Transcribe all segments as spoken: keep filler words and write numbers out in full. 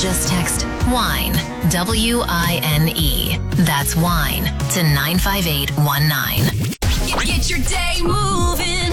Just text WINE, W I N E. That's WINE to nine five eight one nine. Get your day moving.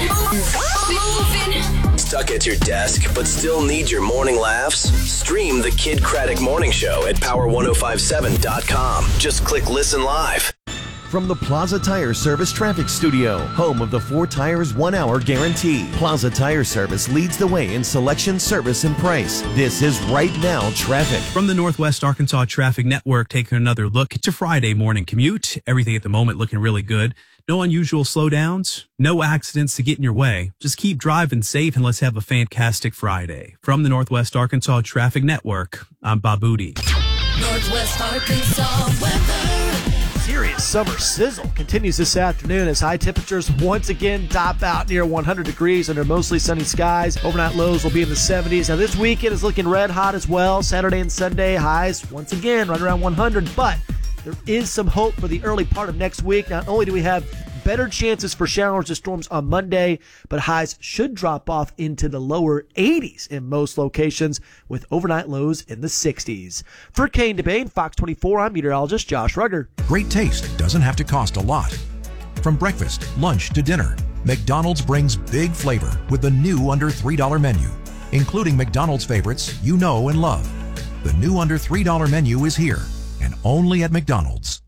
Moving. Stuck at your desk but still need your morning laughs? Stream the Kid Craddock Morning Show at power ten fifty-seven dot com. Just click listen live. From the Plaza Tire Service Traffic Studio, home of the four tires, one hour guarantee. Plaza Tire Service leads the way in selection, service, and price. This is Right Now Traffic. From the Northwest Arkansas Traffic Network, taking another look. It's a Friday morning commute. Everything at the moment looking really good. No unusual slowdowns, no accidents to get in your way. Just keep driving safe and let's have a fantastic Friday. From the Northwest Arkansas Traffic Network, I'm Bob Booty. Northwest Arkansas weather. Serious summer sizzle continues this afternoon as high temperatures once again top out near one hundred degrees under mostly sunny skies. Overnight lows will be in the seventies. Now this weekend is looking red hot as well. Saturday and Sunday highs once again right around one hundred, but there is some hope for the early part of next week. Not only do we have better chances for showers and storms on Monday, but highs should drop off into the lower eighties in most locations with overnight lows in the sixties. For Kane DeBane, Fox twenty-four, I'm meteorologist Josh Rugger. Great taste doesn't have to cost a lot. From breakfast, lunch to dinner, McDonald's brings big flavor with the new under three dollar menu, including McDonald's favorites you know and love. The new under three dollar menu is here and only at McDonald's.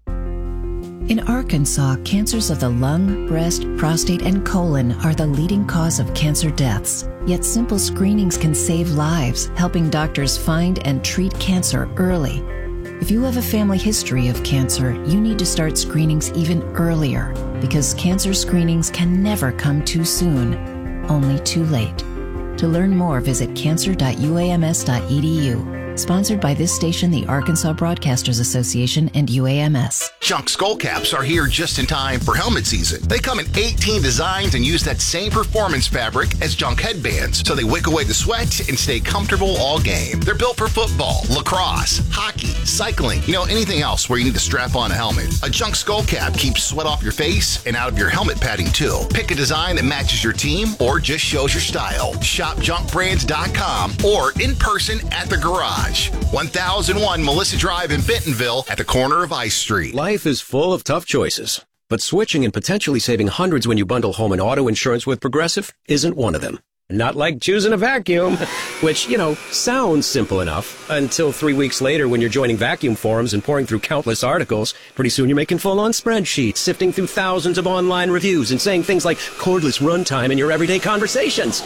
In Arkansas, cancers of the lung, breast, prostate, and colon are the leading cause of cancer deaths. Yet simple screenings can save lives, helping doctors find and treat cancer early. If you have a family history of cancer, you need to start screenings even earlier because cancer screenings can never come too soon, only too late. To learn more, visit cancer dot U A M S dot E D U. Sponsored by this station, the Arkansas Broadcasters Association, and U A M S. Junk skull caps are here just in time for helmet season. They come in eighteen designs and use that same performance fabric as Junk headbands, so they wick away the sweat and stay comfortable all game. They're built for football, lacrosse, hockey, cycling, you know, anything else where you need to strap on a helmet. A Junk skull cap keeps sweat off your face and out of your helmet padding too. Pick a design that matches your team or just shows your style. Shop junk brands dot com or in person at the garage. one thousand one Melissa Drive in Bentonville at the corner of Ice Street. Life is full of tough choices, but switching and potentially saving hundreds when you bundle home and auto insurance with Progressive isn't one of them. Not like choosing a vacuum, which, you know, sounds simple enough until three weeks later when you're joining vacuum forums and pouring through countless articles. Pretty soon you're making full-on spreadsheets, sifting through thousands of online reviews and saying things like cordless runtime in your everyday conversations.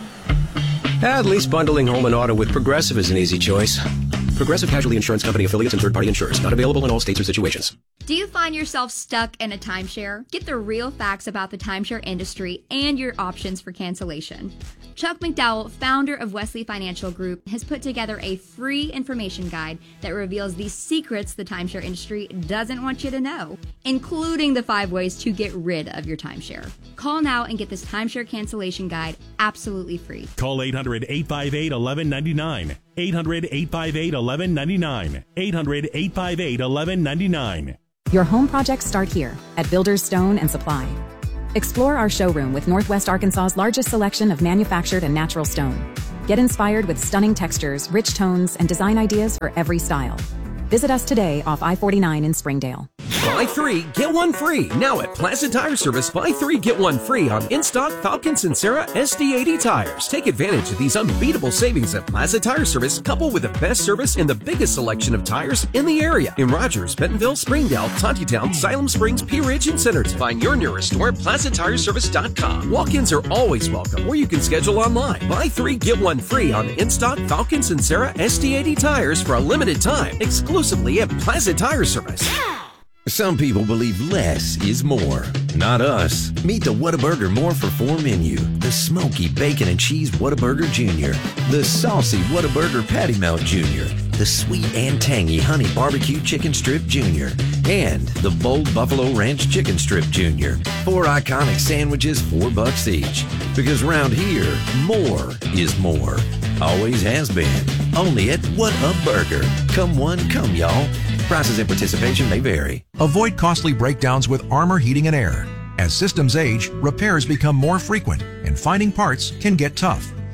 At least bundling home and auto with Progressive is an easy choice. Progressive Casualty Insurance Company affiliates and third-party insurers. Not available in all states or situations. Do you find yourself stuck in a timeshare? Get the real facts about the timeshare industry and your options for cancellation. Chuck McDowell, founder of Wesley Financial Group, has put together a free information guide that reveals the secrets the timeshare industry doesn't want you to know, including the five ways to get rid of your timeshare. Call now and get this timeshare cancellation guide absolutely free. Call eight hundred, eight five eight, eleven ninety-nine. eight hundred, eight five eight, eleven ninety-nine. eight hundred, eight five eight, eleven ninety-nine. Your home projects start here at Builders Stone and Supply. Explore our showroom with Northwest Arkansas's largest selection of manufactured and natural stone. Get inspired with stunning textures, rich tones, and design ideas for every style. Visit us today off I forty-nine in Springdale. Buy three, get one free. Now at Plaza Tire Service, buy three, get one free on in-stock Falcon Sincera S D eighty tires. Take advantage of these unbeatable savings at Plaza Tire Service, coupled with the best service and the biggest selection of tires in the area. In Rogers, Bentonville, Springdale, Tontitown, Siloam Springs, Pea Ridge, and Centerton. Find your nearest store at plaza tire service dot com. Walk-ins are always welcome, or you can schedule online. Buy three, get one free on in-stock Falcon Sincera S D eighty tires for a limited time, exclusively at Plaza Tire Service. Some people believe less is more. Not us. Meet the Whataburger More for Four menu. The smoky bacon and cheese Whataburger Junior. The saucy Whataburger Patty Melt Junior. The sweet and tangy Honey Barbecue Chicken Strip Junior. And the bold Buffalo Ranch Chicken Strip Junior. Four iconic sandwiches, four bucks each. Because around here, more is more. Always has been. Only at Whataburger. Come one, come y'all. Prices and participation may vary. Avoid costly breakdowns with Armor Heating and Air. As systems age, repairs become more frequent, and finding parts can get tough.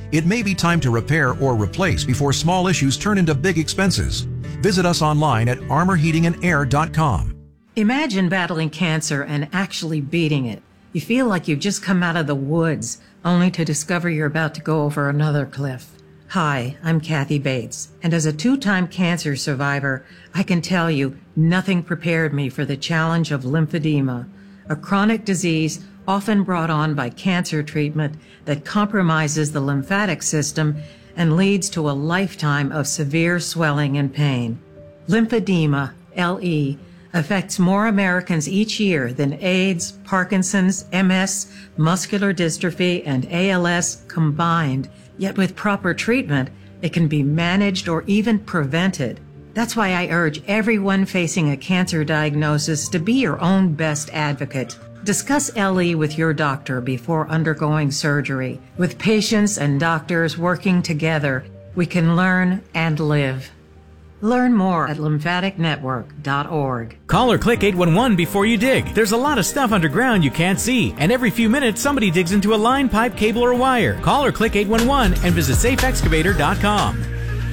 It may be time to repair or replace before small issues turn into big expenses. Visit us online at armor heating and air dot com. Imagine battling cancer and actually beating it. You feel like you've just come out of the woods, only to discover you're about to go over another cliff. Hi, I'm Kathy Bates, and as a two-time cancer survivor, I can tell you nothing prepared me for the challenge of lymphedema, a chronic disease often brought on by cancer treatment that compromises the lymphatic system and leads to a lifetime of severe swelling and pain. Lymphedema, L E, affects more Americans each year than AIDS, Parkinson's, M S, muscular dystrophy, and A L S combined. Yet with proper treatment, it can be managed or even prevented. That's why I urge everyone facing a cancer diagnosis to be your own best advocate. Discuss L E with your doctor before undergoing surgery. With patients and doctors working together, we can learn and live. Learn more at lymphatic network dot org. Call or click eight one one before you dig. There's a lot of stuff underground you can't see, and every few minutes somebody digs into a line, pipe, cable, or wire. Call or click eight one one and visit safe excavator dot com.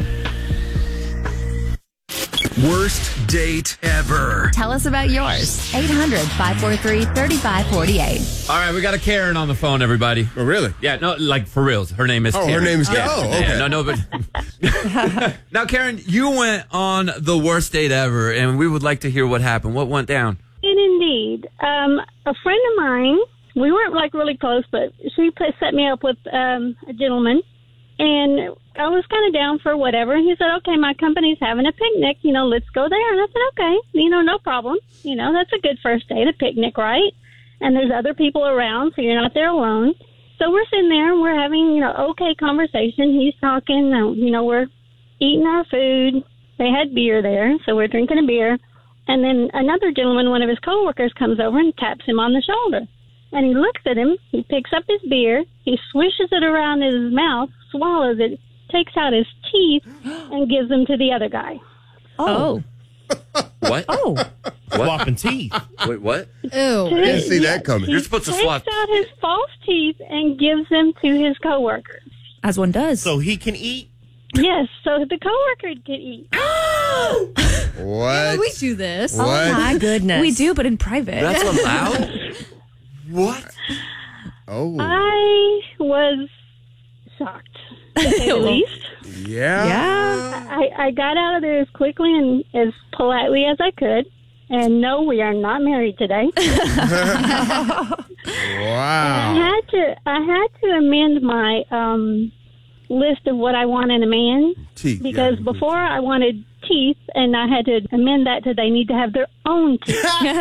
Worst date ever. Tell us about yours. eight hundred, five four three, three five four eight. All right, we got a Karen on the phone, everybody. Oh, really? Yeah, no, like for reals. Her name is Oh, Karen. her name is Karen. Yeah. Oh, okay. Yeah, no, no, but... Now, Karen, you went on the worst date ever, and we would like to hear what happened. What went down? And indeed, um, a friend of mine, we weren't like really close, but she put, set me up with um, a gentleman, and I was kind of down for whatever. And he said, okay, my company's having a picnic, you know, let's go there. And I said, okay, you know, no problem. You know, that's a good first date, a picnic, right? And there's other people around, so you're not there alone. So we're sitting there and we're having, you know, okay conversation. He's talking, uh, you know, we're eating our food. They had beer there, so we're drinking a beer. And then another gentleman, one of his coworkers, comes over and taps him on the shoulder. And he looks at him, he picks up his beer, he swishes it around in his mouth, swallows it, takes out his teeth, and gives them to the other guy. Oh. What? Oh. What? Swapping teeth. Wait, what? Ew. Didn't see that coming. You're supposed to He swap. takes out his false teeth and gives them to his coworkers. As one does. So he can eat? Yes, so the coworker can eat. What? we do this. What? Oh my goodness. We do, but in private. That's allowed? What? Oh. I was shocked, to say the least. Yeah? Yeah. I, I got out of there as quickly and as politely as I could. And no, we are not married today. Wow. I had to I had to amend my um, list of what I want in a man. Teeth. Because yeah. before I wanted teeth, and I had to amend that to they need to have their own teeth.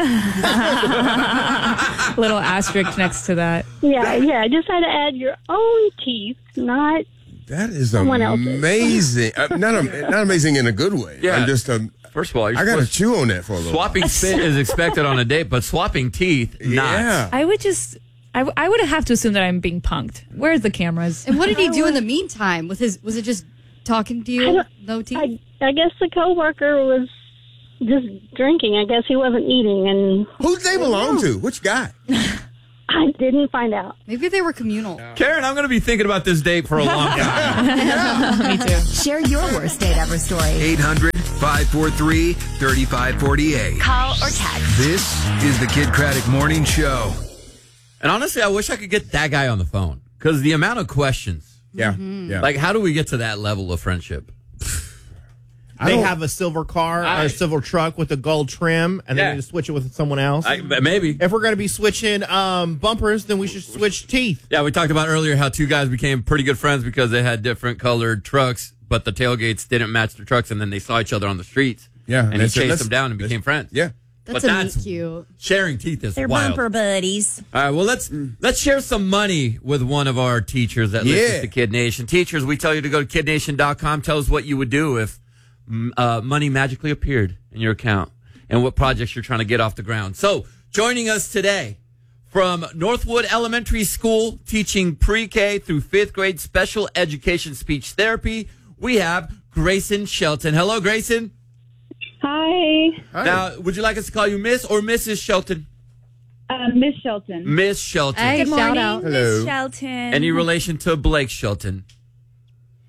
Little asterisk next to that. Yeah, yeah. I just had to add your own teeth, not That is someone else's. amazing. uh, not, a, not amazing in a good way. Yeah. I'm just um, First of all, you're I got to supposed- chew on that for a little Swapping while. spit is expected on a date, but swapping teeth, not. Yeah. I would just, I, w- I would have to assume that I'm being punked. Where's the cameras? And what did he do in the meantime? With his, was it just talking to I you? don't- No teeth? I, I guess the coworker was just drinking. I guess he wasn't eating, and Who'd they belong to? Which guy? I didn't find out. Maybe they were communal. Karen, I'm going to be thinking about this date for a long time. Me too. Share your worst date ever story. eight hundred, five four three, three five four eight. Call or text. This is the Kid Craddock Morning Show. And honestly, I wish I could get that guy on the phone because the amount of questions. Yeah. Mm-hmm. Yeah. Like, how do we get to that level of friendship? I They don't- have a silver car I- or a silver truck with a gold trim, and Yeah. they need to switch it with someone else. I, but maybe. If we're going to be switching um, bumpers, then we should switch teeth. Yeah, we talked about earlier how two guys became pretty good friends because they had different colored trucks, but the tailgates didn't match their trucks, and then they saw each other on the streets. Yeah, and he that's- chased that's- them down and became friends. Yeah. That's, But a that's- cute. Sharing teeth is They're wild. bumper buddies. All right, well, let's let's share some money with one of our teachers that Yeah. listens to Kid Nation. Teachers, we tell you to go to kid nation dot com. Tell us what you would do if mm, uh, money magically appeared in your account and what projects you're trying to get off the ground. So, joining us today from Northwood Elementary School, teaching pre-K through fifth grade special education speech therapy, we have Grayson Shelton. Hello, Grayson. Hi. Now, would you like us to call you Miss or Missus Shelton? Uh, Miss Shelton. Miss Shelton. Hey, Good shout morning, out. Hello. Miss Shelton. Any relation to Blake Shelton?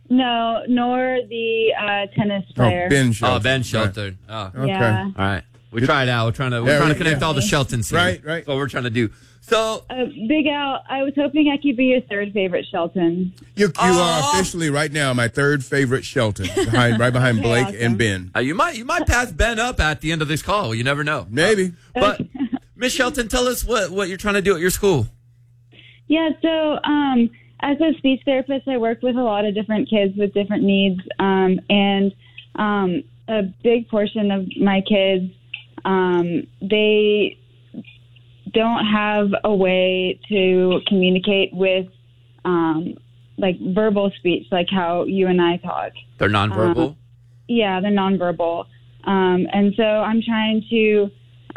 No, nor the uh, tennis player. Ben Oh, Shelton. Ben Shelton. Oh. Okay. Yeah. All right. We try it out. We're trying to we're Yeah, trying to right, connect yeah. all the Sheltons here. Right, right. That's what we're trying to do. So Uh, Big Al, I was hoping I could be your third favorite Shelton. You, you are officially right now my third favorite Shelton, behind, right behind Okay, Blake awesome. and Ben. uh, you might you might pass Ben up at the end of this call. You never know. Maybe. But Miss Shelton, tell us what, what you're trying to do at your school. Yeah, so um, as a speech therapist, I work with a lot of different kids with different needs. Um, and um, a big portion of my kids, um, they don't have a way to communicate with um, like verbal speech, like how you and I talk. They're nonverbal. Um, yeah, they're nonverbal. Um, and so I'm trying to,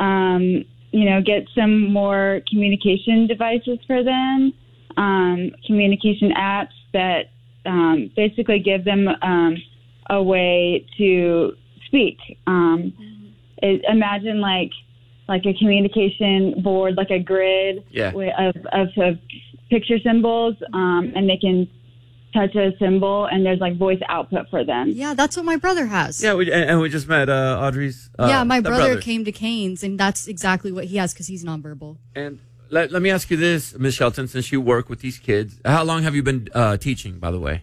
um, you know, get some more communication devices for them, um, communication apps that um, basically give them um, a way to speak. Um, it, imagine like like a communication board, like a grid Yeah. wi- of, of, of picture symbols, um, and they can touch a symbol and there's like voice output for them. Yeah, that's what my brother has. Yeah, we, and, and we just met uh, Audrey's. Uh, yeah, my the brother, came to Canes, and that's exactly what he has because he's nonverbal. And let, let me ask you this, Miss Shelton, since you work with these kids, how long have you been uh, teaching, by the way?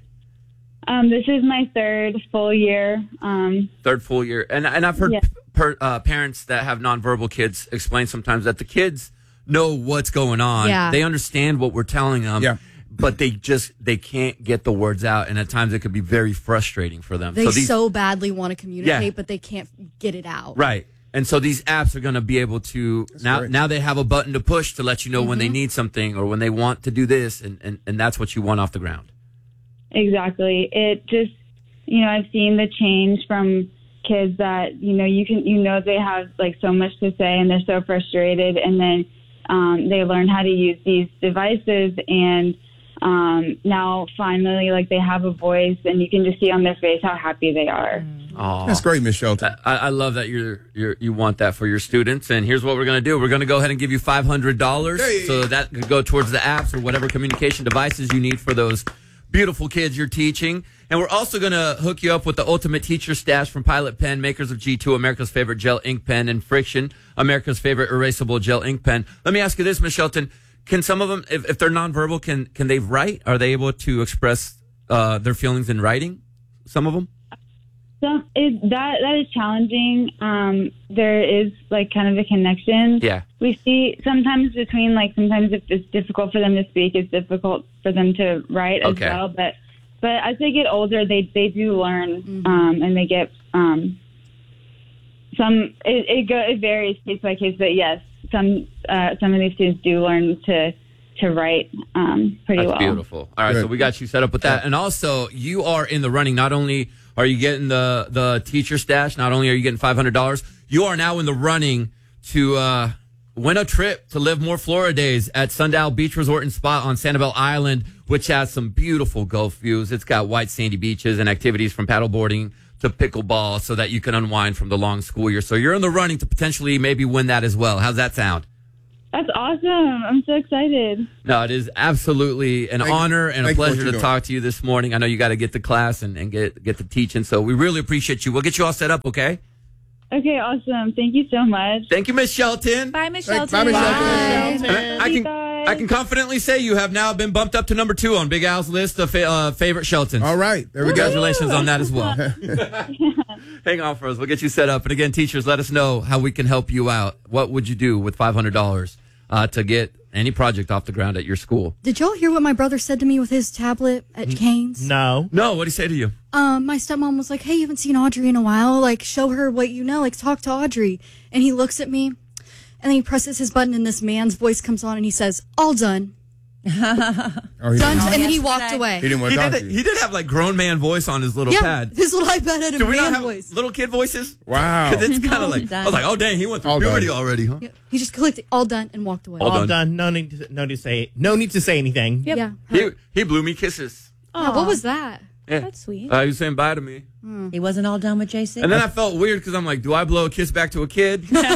Um, this is my third full year. Um, Third full year. And, and I've heard Yeah. per, uh, parents that have nonverbal kids explain sometimes that the kids know what's going on. Yeah. They understand what we're telling them. Yeah. But they just, they can't get the words out. And at times it could be very frustrating for them. They so so, these, badly want to communicate, Yeah. but they can't get it out. Right. And so these apps are going to be able to now. great. Now they have a button to push to let you know when they Mhm. need something or when they want to do this, and, and, and that's what you want off the ground. exactly. It just, you know, I've seen the change from kids that, you know, you can, you know, they have like so much to say and they're so frustrated, and then um, they learn how to use these devices, and um, now finally, like they have a voice, and you can just see on their face how happy they are. Oh, That's great, Miss Shelton. I, I love that you're, you're you want that for your students. And here's what we're going to do: we're going to go ahead and give you five hundred dollars, Hey. so that could go towards the apps or whatever communication devices you need for those beautiful kids you're teaching. And we're also going to hook you up with the ultimate teacher stash from Pilot Pen, makers of G two, America's favorite gel ink pen, and Friction, America's favorite erasable gel ink pen. Let me ask you this, Miss Shelton: can some of them, if, if they're nonverbal, can can they write? Are they able to express uh, their feelings in writing? Some of them. So it, that that is challenging. Um, there is like kind of a connection. Yeah. We see sometimes between like sometimes if it's difficult for them to speak, it's difficult for them to write as Okay. well. But but as they get older, they they do learn, um, and they get um, some. It it, go, it varies case by case, but yes, some uh, some of these students do learn to to write um, pretty That's well. beautiful. All right, so we got you set up with that. And also, you are in the running. Not only are you getting the, the teacher stash, not only are you getting five hundred dollars, you are now in the running to uh, win a trip to Live More Florida Days at Sundial Beach Resort and Spa on Sanibel Island, which has some beautiful Gulf views. It's got white sandy beaches and activities from paddleboarding to pickleball so that you can unwind from the long school year. So you're in the running to potentially maybe win that as well. How's that sound? That's awesome. I'm so excited. No, it is absolutely an Thank- honor and a thank you for what pleasure you're to doing. talk to you this morning. I know you got to get to class and, and get get to teaching, so we really appreciate you. We'll get you all set up, okay? Okay, awesome. Thank you so much. Thank you, Miss Shelton. Bye, Miss Thank- Shelton. bye, Miss Shelton. And I, I can I can confidently say you have now been bumped up to number two on Big Al's list of fa- uh, favorite Sheltons. All right, there we go. Congratulations on that as well. Hang on for us. We'll get you set up. And again, teachers, let us know how we can help you out. What would you do with five hundred dollars uh, to get any project off the ground at your school? Did y'all hear what my brother said to me with his tablet at Canes? No. No, what did he say to you? Um, my stepmom was like, "Hey, you haven't seen Audrey in a while. Like, show her what you know. Like, talk to Audrey." And he looks at me, and then he presses his button, and this man's voice comes on, and he says, "All done." Oh, he Done. didn't- And then he walked away. He didn't want He to talk did, to you. he did have like grown man voice on his little Yeah, pad. his little iPad had a Do we not man have voice. little kid voices? Wow. Because it's kind of like, done. I was like, oh, dang, he went through All puberty done. already, huh? Yeah, he just clicked "all done" and walked away. All All done. done. No need to no need to say no need to say anything. Yep. Yeah. He, he blew me kisses. Yeah, what was that? Yeah. That's sweet. Uh, he was saying bye to me. He wasn't all done with J C? And then I felt weird because I'm like, do I blow a kiss back to a kid? Like,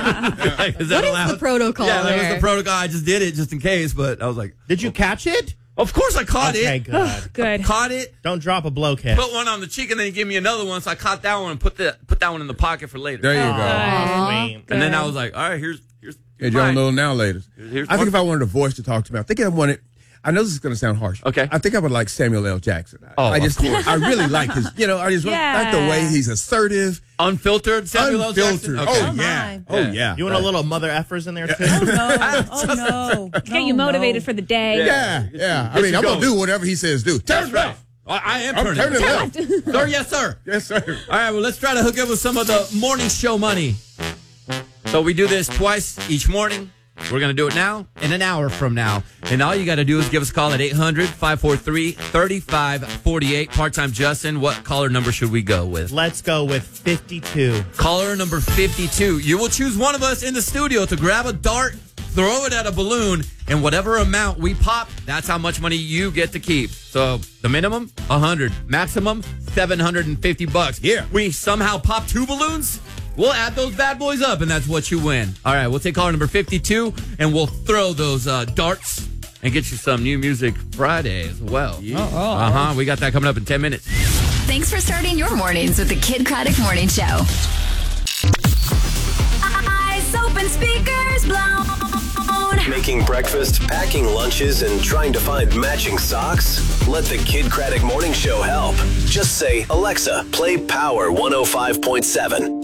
is that What is allowed? the protocol Yeah, that was there? the protocol. I just did it just in case, but I was like, Did you catch it? Of course I caught okay, it. good. Oh, good. I caught it. Don't drop a blow kiss. Put one on the cheek and then he gave me another one. So I caught that one and put the put that one in the pocket for later. There you go. Aww. And then I was like, all right, here's here's. Hey, John, little now later. Here's I think one. if I wanted a voice to talk to me, I think I wanted. I know this is going to sound harsh. Okay. I think I would like Samuel L. Jackson. Oh, I of just, course. I really like his. You know, I just Yeah. like the way he's assertive, Unfiltered Samuel L. Jackson? unfiltered. Okay. Oh yeah. my. Oh yeah. You want a little mother effers in there too? Oh, no. Oh, no. Get No, you motivated no. for the day. Yeah, yeah. I Get mean, you I'm gonna going. do whatever he says do. Turn That's it right. left. I, I am I'm turning. turning left. left. Sir, yes, sir. Yes, sir. All right, well, let's try to hook up with some of the morning show money. So we do this twice each morning. We're going to do it now in an hour from now. And all you got to do is give us a call at eight hundred, five four three, three five four eight. Part-time Justin, what caller number should we go with? Let's go with fifty-two. Caller number fifty-two. You will choose one of us in the studio to grab a dart, throw it at a balloon, and whatever amount we pop, that's how much money you get to keep. So the minimum, one hundred. Maximum, seven hundred fifty bucks. Yeah. We somehow pop two balloons, we'll add those bad boys up, and that's what you win. All right, we'll take caller number fifty-two, and we'll throw those uh, darts and get you some new music Friday as well. Yeah. Uh-huh. We got that coming up in ten minutes. Thanks for starting your mornings with the Kid Craddock Morning Show. Eyes open, speakers blown. Making breakfast, packing lunches, and trying to find matching socks? Let the Kid Craddock Morning Show help. Just say, Alexa, play Power one oh five point seven.